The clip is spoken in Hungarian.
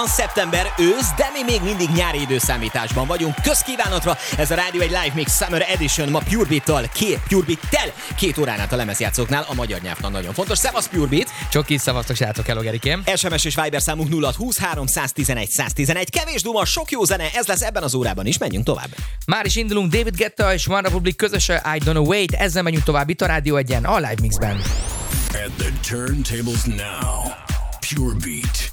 Szeptember, ősz, de mi még mindig nyári időszámításban vagyunk. Közkívánatra, ez a rádió egy Live Mix Summer Edition, ma Purebeat-tel 2 órán át a lemezjátszóknál, a magyar nyelvtan nagyon fontos. Szevasz Purebeat! Csoki, szavaztok, srácok, hello Gerikém! SMS és Viber számunk 0620 311 111. Kevés duma, sok jó zene, ez lesz ebben az órában is, menjünk tovább. Már is indulunk, David Guetta és One Republic közösen, I Don't Know Wait, ezzel megyünk tovább itt a Rádió Egyen, a Live Mixben. At the turntables now, Purebeat.